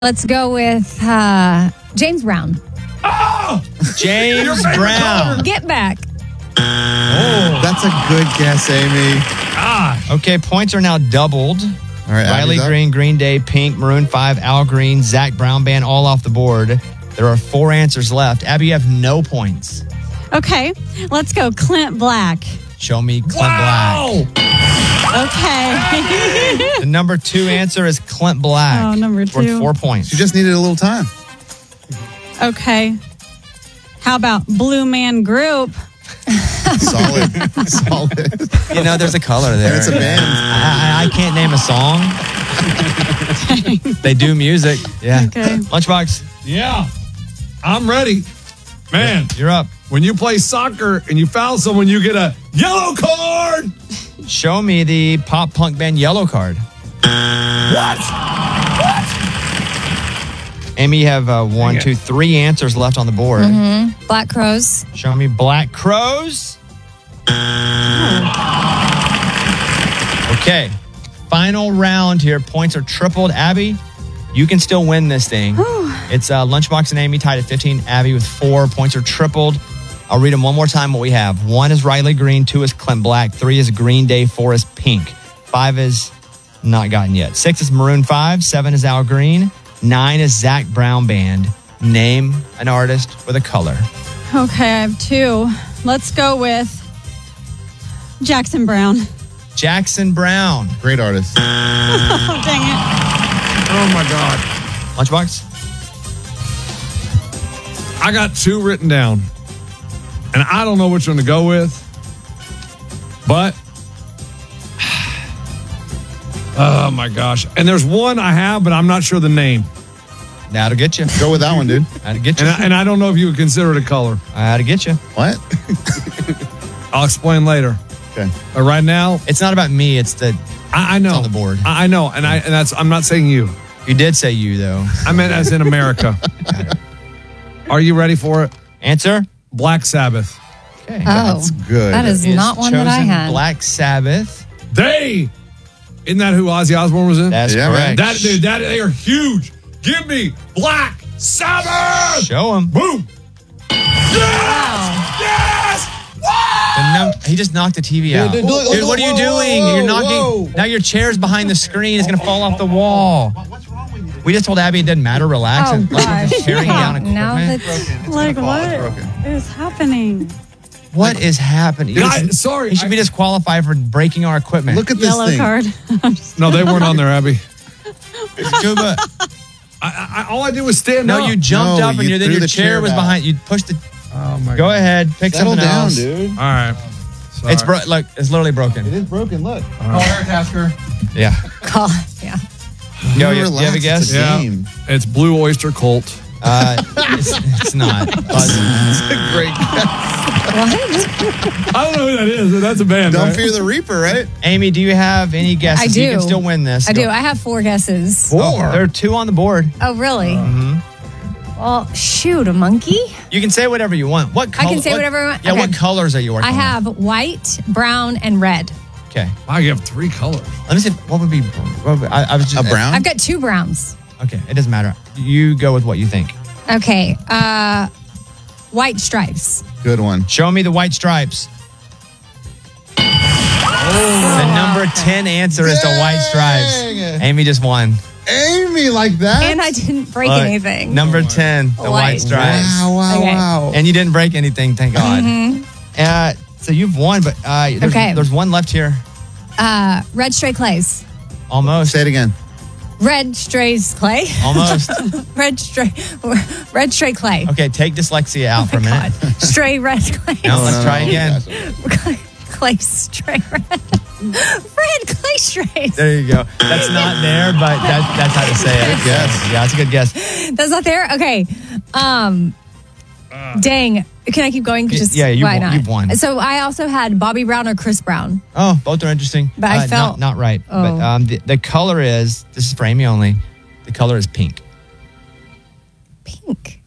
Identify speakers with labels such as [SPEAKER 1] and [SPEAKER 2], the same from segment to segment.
[SPEAKER 1] Let's go with James Brown.
[SPEAKER 2] Oh!
[SPEAKER 3] James Brown.
[SPEAKER 1] Get back.
[SPEAKER 4] Oh, that's a good guess, Amy.
[SPEAKER 3] Okay, points are now doubled.
[SPEAKER 4] All right,
[SPEAKER 3] Riley
[SPEAKER 4] Abby's up.
[SPEAKER 3] Green, Green Day, Pink, Maroon 5, Al Green, Zach Brown Band, all off the board. There are 4 answers left. Abby, you have no points.
[SPEAKER 5] Okay, let's go. Clint Black.
[SPEAKER 3] Show me Clint
[SPEAKER 2] Wow!
[SPEAKER 5] Okay.
[SPEAKER 3] Black. The number 2 answer is Clint Black.
[SPEAKER 5] Oh, number
[SPEAKER 3] It's worth
[SPEAKER 5] 2.
[SPEAKER 3] 4 points.
[SPEAKER 4] She just needed a little time.
[SPEAKER 5] Okay. How about Blue Man Group?
[SPEAKER 4] Solid. Solid.
[SPEAKER 3] You know, there's a color there.
[SPEAKER 4] It's a band.
[SPEAKER 3] I can't name a song. They do music. Yeah.
[SPEAKER 5] Okay.
[SPEAKER 3] Lunchbox,
[SPEAKER 2] Yeah. I'm ready. Man,
[SPEAKER 3] you're up.
[SPEAKER 2] when you play soccer and you foul someone, you get a yellow card.
[SPEAKER 3] Show me the pop punk band Yellow Card.
[SPEAKER 2] What?
[SPEAKER 3] Amy, you have 1, 2, 3 answers left on the board.
[SPEAKER 1] Black Crows.
[SPEAKER 3] Show me Black Crows. Okay. Final round here. Points are tripled. Abby, you can still win this thing. It's Lunchbox and Amy tied at 15. Abby with 4. Points are tripled. I'll read them one more time what we have. 1 is Riley Green. 2 is Clint Black. 3 is Green Day. 4 is Pink. 5 is not gotten yet. 6 is Maroon 5. 7 is Al Green. 9 is Zach Brown Band. Name an artist with a color.
[SPEAKER 5] Okay, I have 2. Let's go with Jackson Brown.
[SPEAKER 3] Jackson Brown.
[SPEAKER 4] Great artist.
[SPEAKER 5] Oh, dang it.
[SPEAKER 2] Oh, my God.
[SPEAKER 3] Lunchbox?
[SPEAKER 2] I got 2 written down, and I don't know which one to go with, but oh, my gosh. And there's one I have, but I'm not sure the name.
[SPEAKER 3] That'll get you.
[SPEAKER 4] Go with that one, dude.
[SPEAKER 3] That'll get you.
[SPEAKER 2] And I don't know if you would consider it a color.
[SPEAKER 3] That'll get you.
[SPEAKER 4] What?
[SPEAKER 2] I'll explain later.
[SPEAKER 4] Okay.
[SPEAKER 2] But right now,
[SPEAKER 3] It's not about me. It's the.
[SPEAKER 2] I know.
[SPEAKER 3] It's on the board.
[SPEAKER 2] I know. And that's, I'm not saying you.
[SPEAKER 3] You did say you, though.
[SPEAKER 2] I meant as in America. Are you ready for it?
[SPEAKER 3] Answer?
[SPEAKER 2] Black Sabbath.
[SPEAKER 3] Okay.
[SPEAKER 1] Oh,
[SPEAKER 4] That's good.
[SPEAKER 1] that is
[SPEAKER 3] Is
[SPEAKER 1] not one that I
[SPEAKER 3] chosen
[SPEAKER 1] had.
[SPEAKER 3] Black Sabbath.
[SPEAKER 2] Isn't that who Ozzy Osbourne was in?
[SPEAKER 3] That's
[SPEAKER 4] Yeah, man.
[SPEAKER 3] correct.
[SPEAKER 2] They are huge. Give me Black Sabbath.
[SPEAKER 3] Show him.
[SPEAKER 2] Boom. Yes.
[SPEAKER 3] He just knocked the TV out.
[SPEAKER 4] Dude,
[SPEAKER 3] Dude, what are you doing? You're knocking.
[SPEAKER 4] whoa.
[SPEAKER 3] Now your chair's behind the screen. It's going to fall off the wall.
[SPEAKER 4] What's wrong with you?
[SPEAKER 3] We just told Abby it didn't matter. Relax.
[SPEAKER 1] Oh,
[SPEAKER 3] and let her
[SPEAKER 1] gosh.
[SPEAKER 3] tearing down equipment.
[SPEAKER 1] Now that's
[SPEAKER 5] Like, what
[SPEAKER 4] broken.
[SPEAKER 5] is happening?
[SPEAKER 3] What is happening?
[SPEAKER 2] Sorry.
[SPEAKER 3] He should be disqualified for breaking our equipment.
[SPEAKER 4] Look at this
[SPEAKER 5] Yellow
[SPEAKER 4] thing.
[SPEAKER 5] card.
[SPEAKER 2] No, they weren't on there, Abby.
[SPEAKER 3] Scuba.
[SPEAKER 2] All I did was stand
[SPEAKER 3] No,
[SPEAKER 2] up.
[SPEAKER 3] you jumped
[SPEAKER 4] No,
[SPEAKER 3] up and
[SPEAKER 4] you
[SPEAKER 3] then
[SPEAKER 4] threw
[SPEAKER 3] your
[SPEAKER 4] the
[SPEAKER 3] chair
[SPEAKER 4] chair
[SPEAKER 3] was
[SPEAKER 4] back.
[SPEAKER 3] behind. You pushed the.
[SPEAKER 2] Oh my
[SPEAKER 3] Go
[SPEAKER 2] God.
[SPEAKER 3] ahead. Pick
[SPEAKER 4] Settle
[SPEAKER 3] something
[SPEAKER 4] down,
[SPEAKER 3] else.
[SPEAKER 4] dude.
[SPEAKER 2] All right. Sorry.
[SPEAKER 3] It's look. It's literally broken.
[SPEAKER 4] It is broken. Look.
[SPEAKER 3] Yeah.
[SPEAKER 1] call. Yeah.
[SPEAKER 3] Yo, you have a
[SPEAKER 4] Relax,
[SPEAKER 3] guess?
[SPEAKER 4] it's a
[SPEAKER 2] Yeah.
[SPEAKER 4] game.
[SPEAKER 2] It's Blue Oyster Cult.
[SPEAKER 3] It's not.
[SPEAKER 4] It's a great guess.
[SPEAKER 1] What?
[SPEAKER 2] I don't know who that is, but that's a band.
[SPEAKER 4] Don't
[SPEAKER 2] right?
[SPEAKER 4] fear the Reaper, right?
[SPEAKER 3] Amy, do you have any guesses?
[SPEAKER 1] I do.
[SPEAKER 3] You can still win this.
[SPEAKER 1] I
[SPEAKER 3] Go.
[SPEAKER 1] do. I have 4 guesses.
[SPEAKER 3] Oh, there are 2 on the board.
[SPEAKER 1] Oh, really? Well, shoot, a monkey?
[SPEAKER 3] You can say whatever you want. What color?
[SPEAKER 1] I can say whatever I want?
[SPEAKER 3] Yeah,
[SPEAKER 1] Okay.
[SPEAKER 3] what colors are you working
[SPEAKER 1] I have white, brown, and red.
[SPEAKER 3] with? Okay.
[SPEAKER 2] Wow, you have 3 colors.
[SPEAKER 3] Let me see. What would be. I was just.
[SPEAKER 4] A brown?
[SPEAKER 1] I've got 2 browns.
[SPEAKER 3] Okay. It doesn't matter. You go with what you think.
[SPEAKER 1] Okay. White stripes.
[SPEAKER 4] Good one.
[SPEAKER 3] Show me the white stripes. The number 10 answer is the white stripes.
[SPEAKER 4] Dang.
[SPEAKER 3] Amy just won.
[SPEAKER 4] Amy, like that?
[SPEAKER 1] And I didn't break
[SPEAKER 3] Look,
[SPEAKER 1] anything.
[SPEAKER 3] Number 10, the white
[SPEAKER 1] White.
[SPEAKER 3] stripes.
[SPEAKER 4] Wow,
[SPEAKER 1] Okay.
[SPEAKER 4] wow.
[SPEAKER 3] And you didn't break anything, thank God. So you've won, but
[SPEAKER 1] Okay.
[SPEAKER 3] there's one left here.
[SPEAKER 1] Red stray clays.
[SPEAKER 3] Almost.
[SPEAKER 4] Say it again.
[SPEAKER 1] Red strays clay.
[SPEAKER 3] Almost.
[SPEAKER 1] red stray clay.
[SPEAKER 3] Okay, take dyslexia out for a minute.
[SPEAKER 1] God. Stray red clay.
[SPEAKER 3] No, let's try again.
[SPEAKER 1] Clay stray red. Red clay strays.
[SPEAKER 3] There you go. That's not there, but that's how to say it.
[SPEAKER 4] Good guess.
[SPEAKER 3] Yeah, it's a good guess.
[SPEAKER 1] That's not there? Okay. Dang. Can I keep going? Just,
[SPEAKER 3] Yeah,
[SPEAKER 1] why not?
[SPEAKER 3] you've won.
[SPEAKER 1] So I also had Bobby Brown or Chris Brown.
[SPEAKER 3] Oh, both are interesting.
[SPEAKER 1] But I felt-
[SPEAKER 3] not right.
[SPEAKER 1] Oh.
[SPEAKER 3] But the color is, this is for Amy only, the color is pink.
[SPEAKER 1] Pink.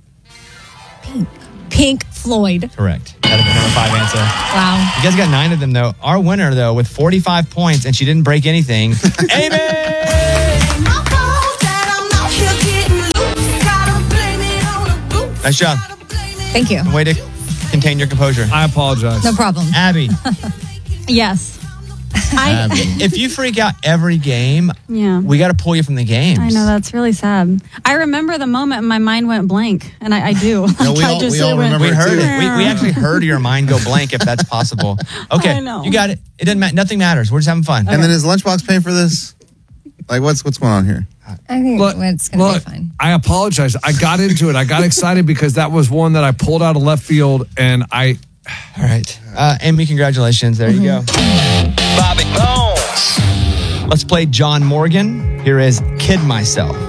[SPEAKER 1] Pink Floyd.
[SPEAKER 3] Correct. That is the number 5 answer.
[SPEAKER 1] Wow.
[SPEAKER 3] You guys got 9 of them, though. Our winner, though, with 45 points, and she didn't break anything, Amy! Nice job.
[SPEAKER 1] Thank you.
[SPEAKER 3] Way to contain your composure.
[SPEAKER 2] I apologize.
[SPEAKER 1] No problem.
[SPEAKER 3] Abby,
[SPEAKER 5] Yes.
[SPEAKER 3] if you freak out every game,
[SPEAKER 5] Yeah.
[SPEAKER 3] we got to pull you from the games.
[SPEAKER 5] I know, that's really sad. I remember the moment my mind went blank, and I do.
[SPEAKER 4] No, we all remember
[SPEAKER 3] We
[SPEAKER 4] it
[SPEAKER 3] heard
[SPEAKER 4] too.
[SPEAKER 3] it. We actually heard your mind go blank, if that's possible. Okay,
[SPEAKER 5] I know.
[SPEAKER 3] you got it. It doesn't matter. Nothing matters. We're just having fun.
[SPEAKER 4] And then is Lunchbox paying for this? Like, what's going on here?
[SPEAKER 1] I think it's going to be fine.
[SPEAKER 2] I apologize. I got into it. I got excited because that was one that I pulled out of left field, and I.
[SPEAKER 3] All right. Amy, congratulations. There you go.
[SPEAKER 6] Bobby Bones.
[SPEAKER 3] Let's play John Morgan. Here is Kid Myself.